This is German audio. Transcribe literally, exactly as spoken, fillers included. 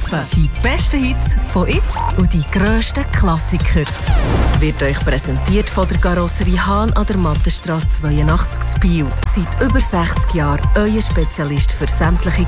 treffen. Die besten Hits von jetzt und die grössten Klassiker. Wird euch präsentiert von der Karosserie Hahn an der Mattenstrasse zweiundachtzig zu Biel. Seit über sechzig Jahren euer Spezialist für sämtliche